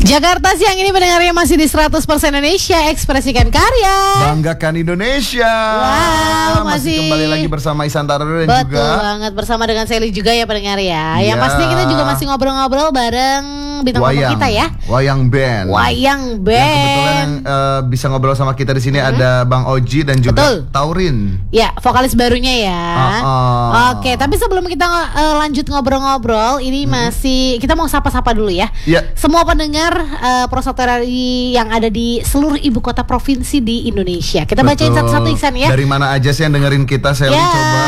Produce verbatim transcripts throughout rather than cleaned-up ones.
Jakarta siang ini pendengarnya masih di seratus persen Indonesia, ekspresikan karya, banggakan Indonesia. Wow, masih, masih kembali lagi bersama Ihsan Tarado dan betul juga betul banget bersama dengan Sally juga ya pendengar ya. Ya. Yang pasti kita juga masih ngobrol-ngobrol bareng bintang tamu kita ya. Wayang Band. Wayang Band. Yang kebetulan yang uh, bisa ngobrol sama kita di sini hmm. ada Bang Oji dan juga betul. Taurin. Ya, vokalis barunya ya. Uh -uh. Oke, tapi sebelum kita uh, lanjut ngobrol-ngobrol, ini hmm. masih kita mau sapa-sapa dulu ya. Ya. Semua pendengar uh, Prosoterari yang ada di seluruh ibu kota provinsi di Indonesia. Kita Betul. bacain satu-satu Ihsan ya. Dari mana aja sih yang dengerin kita? Saya ya, coba.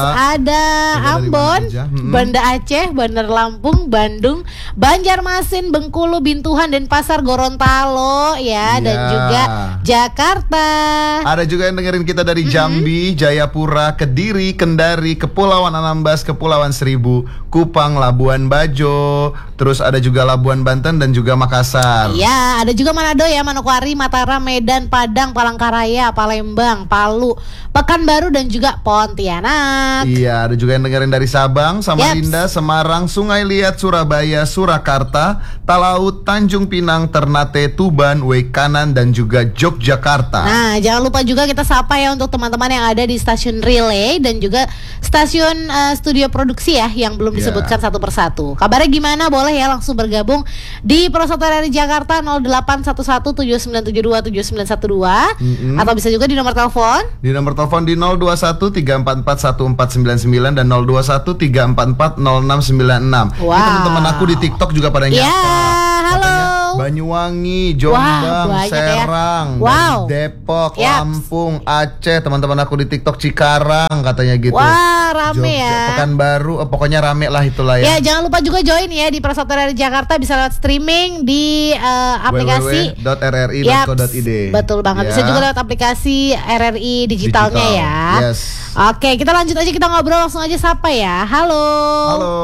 Ada coba Ambon, hmm. Banda Aceh, Bandar Lampung, Bandung, Banjarmasin, Bengkulu, Bintuhan, Denpasar, Gorontalo ya, ya, dan juga Jakarta. Ada juga yang dengerin kita dari Jambi, mm-hmm. Jayapura, Kediri, Kendari, Kepulauan Anambas, Kepulauan Seribu, Kupang, Labuan Bajo, terus ada juga Labuan Banten dan juga Makassar. Iya, ada juga Manado ya, Manokwari, Mataram, Medan, Padang, Palangkaraya, Palembang, Palu, Pekanbaru dan juga Pontianak. Iya, ada juga yang dengerin dari Sabang, Samarinda, Yeps. Semarang, Sungai Liat, Surabaya, Surakarta, Talaut, Tanjung Pinang, Ternate, Tuban, Wekanan dan juga Yogyakarta. Nah, jangan lupa juga kita sapa ya untuk teman-teman yang ada di stasiun relay dan juga stasiun uh, studio produksi ya yang belum disebutkan yeah. satu persatu. Kabarnya gimana? Boleh ya langsung bergabung di Prosoterari Jakarta nol delapan satu satu tujuh sembilan tujuh dua tujuh sembilan satu dua mm-hmm. atau bisa juga di nomor telepon di nomor telepon di nol dua satu tiga empat empat satu empat sembilan sembilan dan nol dua satu tiga empat empat nol enam sembilan enam. Wow. Ini teman-teman aku di TikTok juga pada nyapa. Ya, halo. Banyuwangi, Jombang, Wah, Serang, ya. Wow. Depok, Yep. Lampung, Aceh, teman-teman aku di TikTok Cikarang katanya gitu. Wah, rame Jogja, ya. Pekanbaru, eh, pokoknya rame lah itulah ya. Ya, jangan lupa juga join ya di Prosoterari Jakarta, bisa lewat streaming di uh, aplikasi w w w dot r r i dot co dot i d. Yep, betul banget. Ya. Bisa juga lewat aplikasi R R I digitalnya Digital. ya. Yes. Oke, kita lanjut aja, kita ngobrol langsung aja sapa ya. Halo. Halo.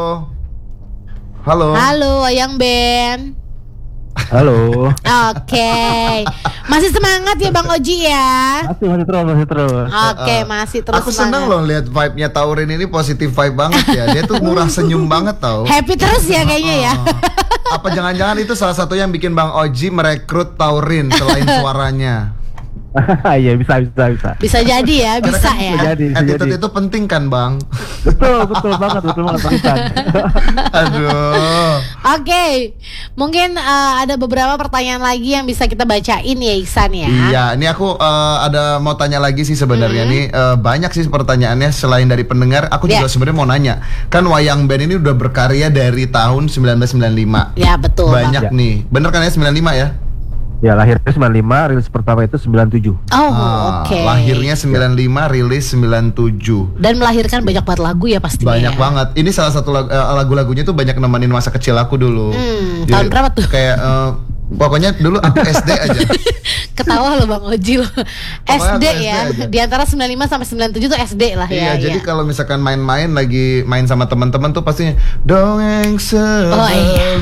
Halo. Halo, Wayang Band. Halo. Oke, okay. Masih semangat ya Bang Oji ya? Masih masih terus masih terus. Oke, okay, uh, masih terus. Aku seneng loh lihat vibe-nya Taurin ini positif vibe banget ya. Dia tuh murah senyum banget tau. Happy terus ya kayaknya ya. Apa jangan-jangan itu salah satu yang bikin Bang Oji merekrut Taurin selain suaranya? Iya bisa bisa bisa. Bisa jadi ya, bisa kan ya. Bisa jadi, bisa attitude jadi. itu penting kan Bang? Betul betul banget betul banget penting. Aduh. Oke, okay. Mungkin uh, ada beberapa pertanyaan lagi yang bisa kita bacain ya Ihsan ya. Iya, ini aku uh, ada mau tanya lagi sih sebenarnya mm-hmm. nih uh, banyak sih pertanyaannya selain dari pendengar. Aku juga yeah. sebenarnya mau nanya. Kan Wayang Band ini udah berkarya dari tahun sembilan belas sembilan puluh lima. Ya betul. Banyak bang. nih. Bener kan ya sembilan puluh lima ya? Ya lahirnya sembilan puluh lima, rilis pertama itu sembilan puluh tujuh. Oh, ah, oke. Okay. Lahirnya sembilan puluh lima, rilis sembilan puluh tujuh. Dan melahirkan banyak banget lagu ya pastinya. Banyak ya. banget. Ini salah satu lagu, uh, lagu-lagunya tuh banyak nemenin masa kecil aku dulu. Hmm, Jadi, tahun berapa tuh? Kayak uh, pokoknya dulu aku S D aja. Ketawa lo Bang Oji lo. S D ya. aja. Di antara sembilan puluh lima sampai sembilan puluh tujuh tuh S D lah ya. Iya, ya. jadi kalau misalkan main-main lagi main sama teman-teman tuh pastinya dongeng sebelum oh, iya.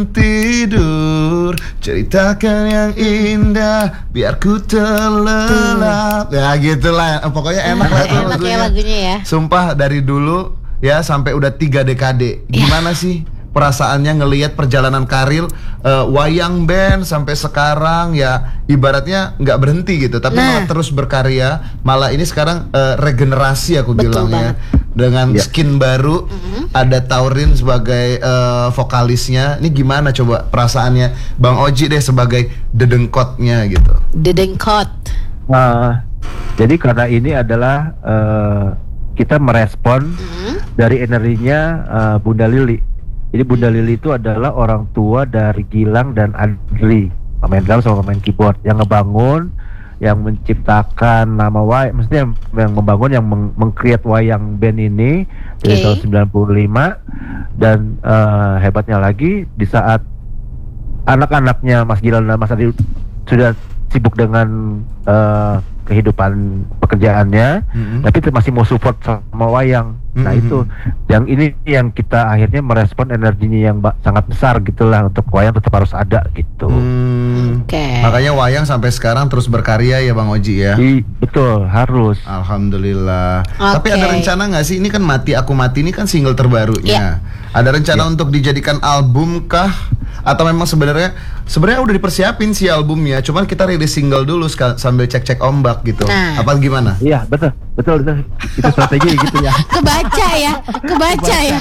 tidur, ceritakan yang indah biar ku terlelap. Ya gitulah. Pokoknya enak lah enak lagunya. ya lagunya ya. Sumpah dari dulu ya sampai udah tiga dekade. Gimana ya. sih perasaannya ngelihat perjalanan karir uh, Wayang Band sampai sekarang ya ibaratnya nggak berhenti gitu, tapi nah. malah terus berkarya, malah ini sekarang uh, regenerasi aku Betul bilangnya banget. dengan ya. skin baru, mm-hmm. ada Taurin sebagai uh, vokalisnya. Ini gimana coba perasaannya Bang Oji deh sebagai dedengkotnya gitu? Dedengkot. Nah, jadi karena ini adalah uh, kita merespon mm-hmm. dari energinya uh, Bunda Lili. Jadi Bunda Lili itu adalah orang tua dari Gilang dan Adri, pemain drum sama pemain keyboard, yang ngebangun, yang menciptakan nama Wayang, maksudnya yang, yang membangun, yang meng- meng-create Wayang Band ini dari okay. tahun sembilan puluh lima. Dan uh, hebatnya lagi di saat anak-anaknya Mas Gilang dan Mas Adri sudah sibuk dengan uh, kehidupan pekerjaannya, mm-hmm. tapi masih mau support sama Wayang. Mm-hmm. Nah itu yang ini yang kita akhirnya merespon energinya yang ba- sangat besar gitulah, untuk Wayang tetap harus ada gitu. Mm. Okay. Makanya Wayang sampai sekarang terus berkarya ya Bang Oji ya. I, betul, harus. Alhamdulillah. Okay. Tapi ada rencana nggak sih? Ini kan Mati Aku Mati ini kan single terbarunya. Yeah. Ada rencana yeah. untuk dijadikan album kah? Atau memang sebenarnya sebenarnya udah dipersiapin sih albumnya, cuman kita rilis single dulu ska- sambil cek-cek ombak gitu. Nah. Apa gimana? Iya betul, betul betul. Itu strategi gitu ya. Kebaca ya, kebaca ya.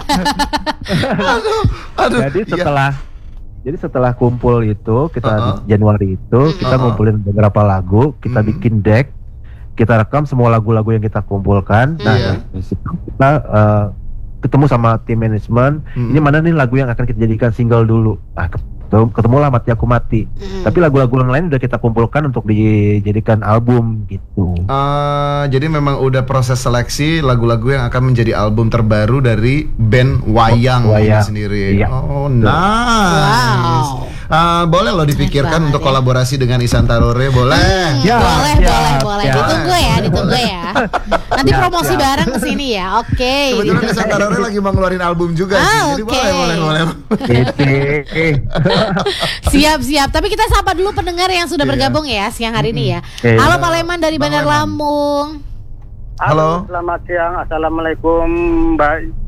Aduh, aduh. Jadi iya. setelah jadi setelah kumpul itu kita Uh-uh. di Januari itu kita Uh-uh. ngumpulin beberapa lagu, kita Mm. bikin deck, kita rekam semua lagu-lagu yang kita kumpulkan. Nah, Iya. dari situ kita uh, ketemu sama tim manajemen. Mm. Ini mana nih lagu yang akan kita jadikan single dulu. Nah, ketemu, ketemulah Mati Aku Mati. Mm. Tapi lagu-lagu yang lain udah kita kumpulkan untuk dijadikan album gitu. Eh, jadi memang udah proses seleksi lagu-lagu yang akan menjadi album terbaru dari band Wayang, ini Wayang. sendiri. Iya. Oh, nice. Wow. Eh, boleh loh dipikirkan Nice untuk banget ya. kolaborasi dengan Isan Tarore, boleh. Hmm, Ya, boleh, ya, boleh, boleh. ya. Ditunggu ya, ditunggu ya. Nanti Ya, promosi ya. bareng kesini ya. Oke. Kebetulan Isan Tarore lagi mau ngeluarin album juga Ah, sih. Jadi oke. boleh, boleh, boleh. Gitu. Siap, siap. Tapi kita sapa dulu pendengar yang sudah Iya. bergabung ya siang hari ini ya. Oke. Halo Pak Leman dari Bang Bandar Leman. Lampung. Halo. Selamat siang. Assalamualaikum, Mbak.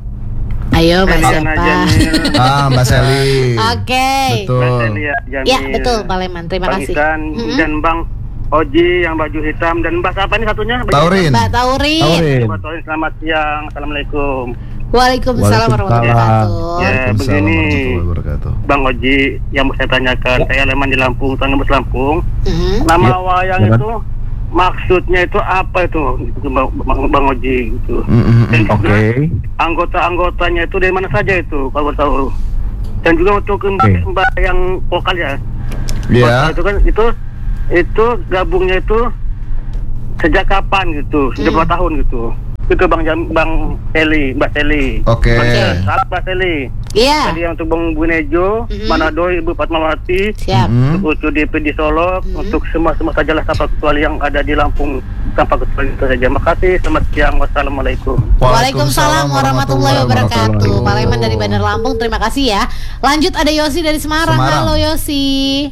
Ayo Mbak Eliana siapa? Jamil. Ah, Mbak Sally. Oke. Mbak Betul. Celia Jamil. Ya betul Pak Leman. Terima Bang kasih. Isan Mm-mm. dan Bang Oji yang baju hitam dan Mbak siapa nih satunya? Baju Taurin. Mbak Taurin. Taurin. hitam. Mbak Taurin, selamat siang. Assalamualaikum. Waalaikumsalam warahmatullahi wabarakatuh. Ya, Waalaikumsalam begini. warahmatullahi wabarakatuh. Bang Oji yang mau saya tanyakan, saya Leman di Lampung, Tuan Ngebus Lampung. Mhm. Nama Ya, wayang Leman. itu maksudnya itu apa itu? Itu Bang, Bang, Bang Oji gitu. Mm-mm. Dan juga Oke. anggota-anggotanya itu dari mana saja itu kalau boleh tahu. Dan juga untuk mbak, Oke. mbak yang vokal ya. Iya. Itu kan itu itu gabungnya itu sejak kapan gitu? Sejak Hmm. berapa tahun gitu? Itu Bang Jam, Bang Seli, Mbak Seli. Oke. Oke. Salam Mbak Seli. Iya. Tadi yang untuk Bang Bunejo, Mm-mm. Manado, Ibu Fatmawati, Siap. Mm. untuk U D P di Solo, Mm-mm. untuk semua-semua sajalah tanpa kecuali yang ada di Lampung tanpa kecuali itu saja. Makasih. Selamat siang. Wassalamualaikum. Waalaikumsalam warahmatullahi wabarakatuh. Pak Leman dari Bandar Lampung, terima kasih ya. Lanjut ada Yosi dari Semarang. Semarang. Halo Yosi.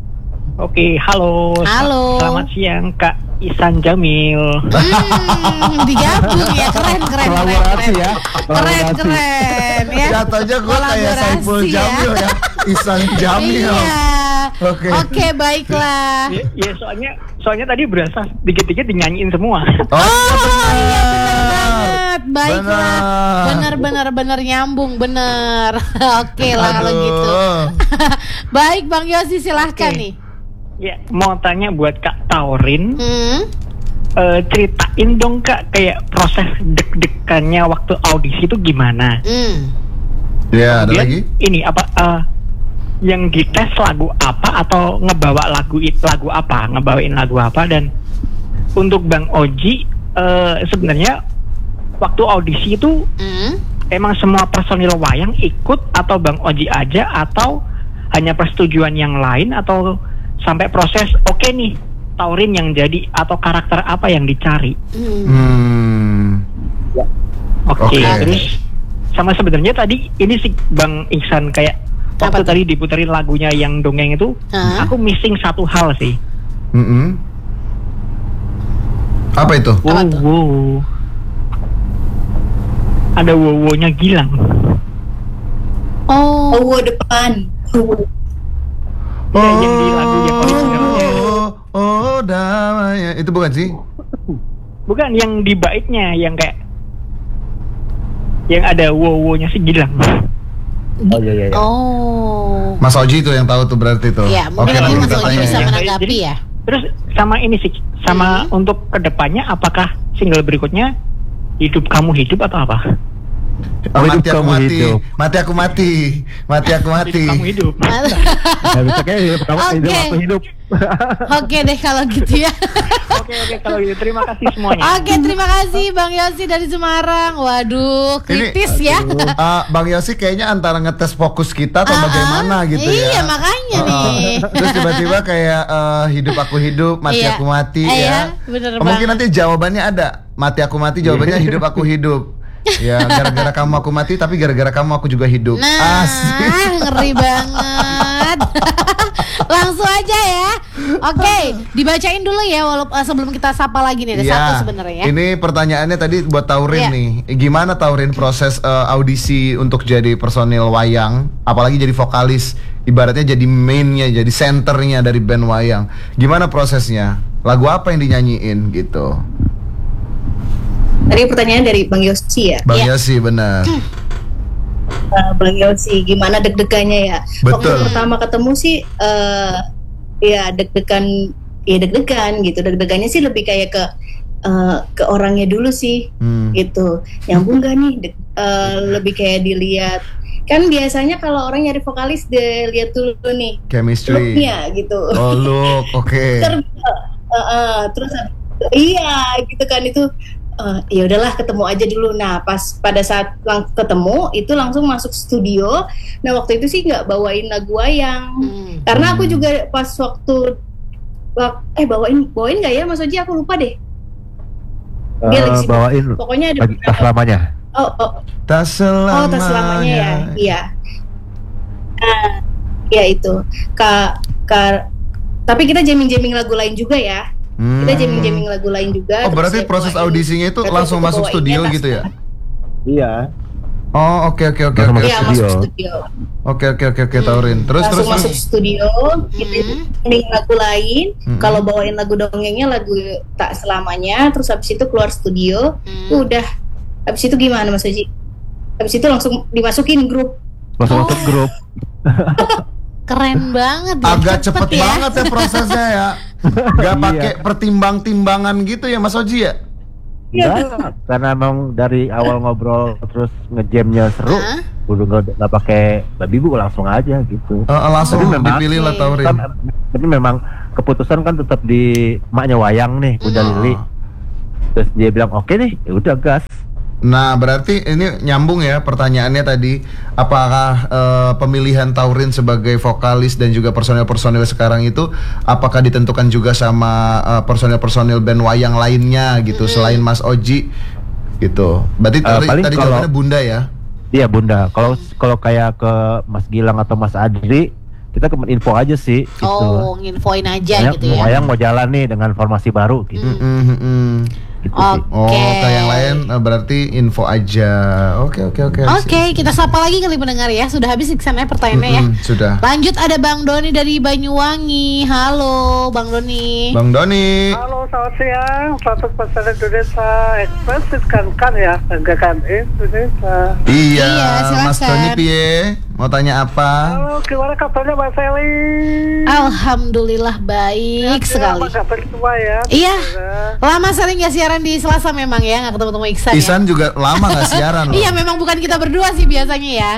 Oke, halo. Halo. Selamat siang Kak Isan Jamil. Hmm, digabung ya, keren keren keren Kolaborasi keren. ya. Keren Kolaborasi. keren ya. Jatuhnya gue kayak Kolaborasi Saiful ya. Jamil ya. Isan Jamil. Iya. Oke. Oke, baiklah. Ya, ya soalnya soalnya tadi berasa dikit-dikit dinyanyiin semua. Oh, Oh iya benar banget. Baiklah. Benar. Benar benar benar nyambung benar. Oke lah kalau Aduh. gitu. Baik Bang Yosi silahkan Oke. nih. Ya, mau tanya buat Kak Taurin, Hmm. eh, ceritain dong Kak kayak proses deg-degannya waktu audisi itu gimana? Hmm. Ya, ada Kemudian lagi? ini apa eh, yang dites lagu apa atau ngebawa lagu it lagu apa, ngebawain lagu apa. Dan untuk Bang Oji eh, sebenarnya waktu audisi itu Hmm. emang semua personil wayang ikut atau Bang Oji aja atau hanya persetujuan yang lain atau sampai proses oke nih Taurin yang jadi atau karakter apa yang dicari? Hmm. Hmm. Oke, Oke. terus sama sebenarnya tadi ini sih Bang Iksan kayak Apa waktu tuh? tadi diputerin lagunya yang dongeng itu, Hah? aku missing satu hal sih. Mm-mm. Apa itu? Apa Wow, tuh? wow. Ada wow-nya Gilang. Oh. Oh, depan. Ya, yang di lagu yang originalnya. Oh, oh, damai. Itu bukan sih? Bukan yang di baitnya yang kayak yang ada wow-nya si Gilang. Oh iya iya. iya. Oh. Mas Oji itu yang tahu tuh berarti tuh. Ya, mungkin Oke, nanti Mas kita Oji tanya bisa ya. menanggapi Jadi- ya. Terus sama ini sih, sama Hmm. untuk kedepannya apakah single berikutnya Hidup Kamu Hidup atau apa? Oh, Hidup mati aku kamu mati. hidup. Mati aku mati. Mati aku mati. Hidup Kamu Hidup. Nggak bisa kayak hidup kamu hidup Oke. aku hidup. Oke deh kalau gitu ya. Oke oke kalau gitu terima kasih semuanya. Oke, terima kasih Bang Yosi dari Semarang. Waduh, kritis ya. Ah, Bang Yosi kayaknya antara ngetes fokus kita atau Ah, bagaimana ah. gitu ya. Iya, makanya Ah, nih. Terus tiba-tiba kayak eh, hidup aku hidup, mati Iya. aku mati Iya, ya. bener Mungkin banget. nanti jawabannya ada. Mati aku mati jawabannya hidup aku hidup. Ya, gara-gara kamu aku mati tapi gara-gara kamu aku juga hidup. Nah, Asik. ngeri banget. Langsung aja ya. Oke, dibacain dulu ya walaupun eh, sebelum kita sapa lagi nih ada Iya. satu sebenarnya ya. Ini pertanyaannya tadi buat Iya. Taurin nih. Gimana Taurin proses eh, audisi untuk jadi personil wayang, apalagi jadi vokalis? ibaratnya jadi mainnya, jadi senternya dari band wayang. Gimana prosesnya? Lagu apa yang dinyanyiin gitu? Tadi pertanyaan dari Bang Yosi ya. Bang Iya. Yosi benar. Uh, Bang Yosi, gimana deg-degannya ya? Betul. Waktu pertama ketemu sih, uh, ya deg-degan, ya deg-degan gitu. Deg-degannya sih lebih kayak ke uh, ke orangnya dulu sih, Hmm. gitu. Nyambung gak nih? Deg- uh, lebih kayak dilihat. Kan biasanya kalau orang nyari vokalis, dia lihat dulu nih Chemistry. look-nya gitu. Oh, look, oke. Ter- uh, uh, terus iya gitu kan itu. Uh, ya udahlah ketemu aja dulu. Nah pas pada saat lang- ketemu itu langsung masuk studio. Nah waktu itu sih nggak bawain lagu wayang, Hmm. karena aku juga pas waktu wak- eh bawain bawain nggak ya Mas Oji, aku lupa deh. Dia Eh, lagi sibuk. bawain Pokoknya ada lagi tas selamanya. oh oh Tak oh selamanya. tas selamanya ya, iya. Nah, ya itu ka, ka tapi kita jamming-jamming lagu lain juga ya. Hmm. Kita jamming-jamming lagu lain juga. Oh, terus berarti ya proses bawain- audisinya itu terus langsung kita masuk bawainnya studio tas- gitu ya? Iya. Oh, oke oke oke Langsung oke. Iya Studio. masuk studio. Oke oke oke oke Taurin. Terus Langsung terus masuk terus. studio, kita nyanyi lagu lain. Mm-mm. Kalau bawain lagu dongengnya lagu tak selamanya, terus habis itu keluar studio, Hmm. udah. Habis itu gimana Mas Oji? Habis itu langsung dimasukin grup. Langsung masuk Oh. grup. Keren banget ya. Agak cepet banget ya prosesnya ya. Gak Iya. pakai pertimbang-timbangan gitu ya Mas Oji ya? Enggak, karena emang dari awal ngobrol terus ngejamnya seru, Hah? udah nggak nggak pakai babi bu, langsung aja gitu. Eh, langsung Tapi memang- dipilih lah Taurin. Kan, tapi memang keputusan kan tetap di maknya wayang nih, Bunda Hmm. Lili. Terus dia bilang oke nih, ya udah gas. Nah, berarti ini nyambung ya pertanyaannya tadi, apakah eh, pemilihan Taurin sebagai vokalis dan juga personil-personil sekarang itu apakah ditentukan juga sama eh, personil-personil band wayang lainnya gitu selain Mas Oji gitu. Berarti Eh, tadi, paling tadi kalau- jawabannya Bunda ya. Iya Bunda. Kalau kalau kayak ke Mas Gilang atau Mas Adri, kita ke info aja sih. Gitu. Oh, nginfoin aja Wayang, gitu ya. wayang mau jalan nih dengan formasi baru gitu. Mm, mm, mm, mm. gitu Oke. sih. Oh, kayak yang lain eh, berarti info aja. Oke oke oke. Oke, kita sapa lagi kali pendengar ya. Sudah habis Iksannya pertanyaannya ya. Mm-mm, sudah. Lanjut ada Bang Doni dari Banyuwangi. Halo, Bang Doni. Bang Doni. Halo, selamat siang. Satu pesan Indonesia Express kan ya, banggakan Indonesia. Iya, Iya, Mas silakan. Doni piye? Mau tanya apa? Halo, gimana kabarnya Mbak Sally? Alhamdulillah baik sekali. Apa kabar semua ya? Iya. Lama sering gak siaran di Selasa memang ya, nggak ketemu-temu Iksan ya. Isan juga lama gak siaran loh. Iya, memang bukan kita berdua sih biasanya ya.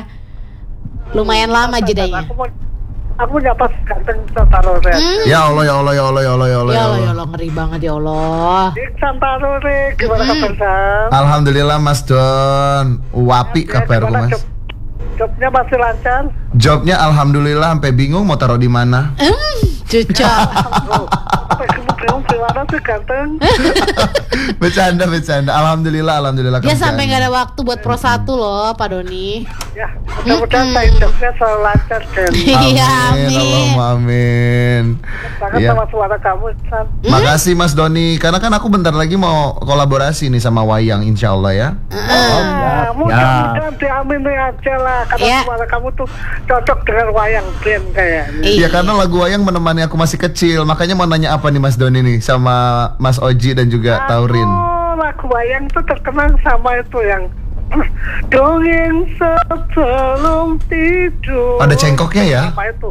Lumayan lama jedanya. Aku mau aku nyapa ganteng Santaro Re. Hmm. Ya Allah ya Allah ya Allah ya Allah ya Allah. Ya Ya Allah, ya Allah. Allah, ngeri banget ya Allah. Santaro Re, gimana Mm-mm. kabar Sam? Alhamdulillah Mas Don. Wapi Ya, kabarku gimana Mas. job- Jobnya masih lancar? Jobnya alhamdulillah sampai bingung mau taruh di mana. Hmm, cocok. Sampai kamu bingung gimana sih ganteng? Bercanda bercanda. Alhamdulillah alhamdulillah. Dia kerjaan. sampai nggak ada waktu buat Pro satu loh, Pak Doni. Ya, mudah-mudahan saya jobnya selalu lancar dan Iya, Amin. amin. Allahumma amin. sangat Iya. sama suara kamu, San. Makasih Mas Doni. Karena kan aku bentar lagi mau kolaborasi nih sama Wayang insya Allah ya. Ah, mudah-mudahan diamini aja lah karena Iya. suara kamu tuh cocok dengan wayang band kayaknya. Iya karena lagu Wayang menemani aku masih kecil. Makanya mau nanya apa nih Mas Doni nih sama Mas Oji dan juga Taurin. Oh, lagu wayang tuh terkenal sama itu yang dongeng sebelum tidur. Ada cengkoknya ya? Apa itu?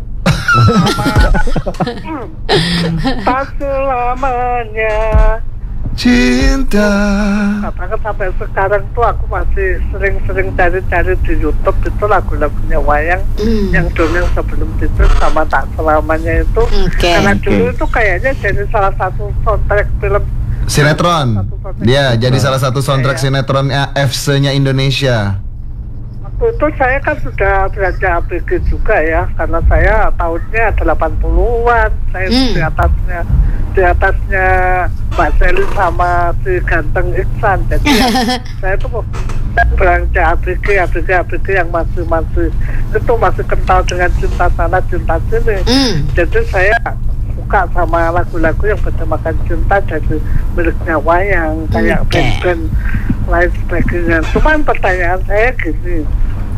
Tak selamanya. Cinta. Katakan sampai sekarang tuh aku masih sering-sering cari-cari di YouTube itu lagu-lagunya wayang Hmm. yang dongeng sebelum tidur sama tak selamanya itu. Oke. Karena dulu Oke. itu kayaknya jadi salah satu soundtrack film. Sinetron. Dia jadi salah satu soundtrack Iya. sinetronnya F C-nya Indonesia. Waktu itu saya kan sudah belajar A B G juga ya, karena saya tahunnya delapan puluhan. Saya Hmm. di atasnya di atasnya Mbak Sally sama si ganteng Iksan. Jadi ya, saya tuh belajar A B G, A B G, A B G yang masih masih itu masih kental dengan cinta sana cinta sini. Hmm. Jadi saya suka sama lagu-lagu yang bertemakan cinta dari miliknya wayang kayak Oke. band-band lain sebagainya. Cuman pertanyaan saya gini,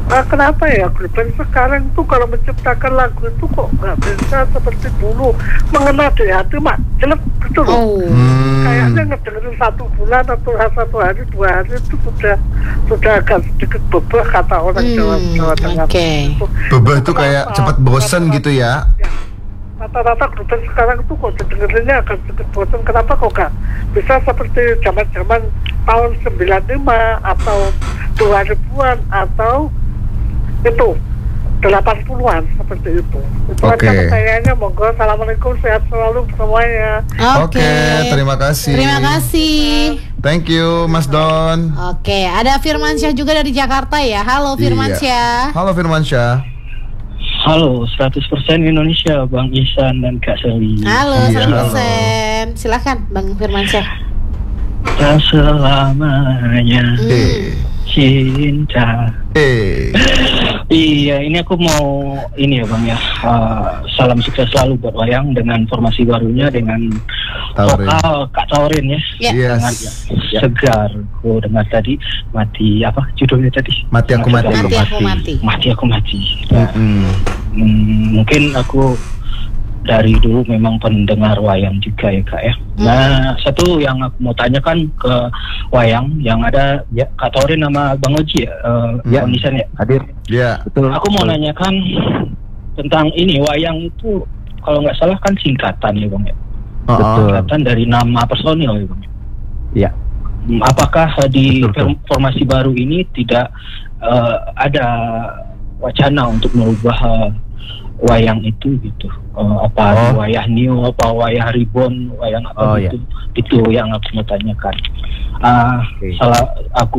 Nah, kenapa ya grup band sekarang tuh kalau menciptakan lagu itu kok nggak bisa seperti dulu mengena di hati mak jelek gitu loh. Oh. Hmm. Kayaknya ngedengerin satu bulan atau satu hari dua hari itu sudah sudah agak sedikit bebek kata orang Hmm, Jawa Jawa Tengah. oke. Itu. Bebeh tuh Kenapa? kayak cepet bosen gitu ya. Ya. Rata-rata grup band sekarang tuh kok dengerinnya agak sedikit bosan. Kenapa kok nggak bisa seperti zaman-zaman tahun sembilan puluh lima atau dua ribuan atau itu delapan puluhan seperti itu. Itu Oke. aja pertanyaannya. Monggo, assalamualaikum, sehat selalu semuanya. Oke. Oke, terima kasih. Terima kasih. Thank you, Mas Don. Oke, ada Firmansyah juga dari Jakarta ya. Halo Firmansyah. Iya. Halo Firmansyah. Halo, seratus persen Indonesia, Bang Ihsan dan Kak Seli. Halo, Iya, seratus persen. Silakan Bang Firmansyah. Tak selamanya Eh, cinta. eh. Iya, ini aku mau ini ya Bang ya. uh, salam sukses selalu buat Wayang dengan formasi barunya dengan Taurin. vokal Kak Taurin ya. Ya. Yes. Sangat segar. Aku dengar tadi mati apa judulnya tadi? Mati aku mati. Mati aku mati. Mati aku mati. Mm-mm. Hmm, mungkin aku dari dulu memang pendengar wayang juga ya Kak ya. Hmm. Nah, satu yang aku mau tanyakan ke wayang yang ada ya Kak Taurin sama Bang Oji ya, uh, Ya. Bang Nisan ya. Hadir. Ya. Betul. Aku mau nanyakan tentang ini wayang itu kalau nggak salah kan singkatan ya Bang ya. Oh, Betul. oh. Singkatan dari nama personil ya Bang ya. Ya. Hmm, Apakah uh, di Betul, betul. form- formasi baru ini tidak uh, ada wacana untuk merubah uh, wayang itu gitu, uh, apa Oh. wayah new, apa wayah reborn, wayang apa Oh, gitu, itu yang aku mau tanyakan. Ah, Oke. salah aku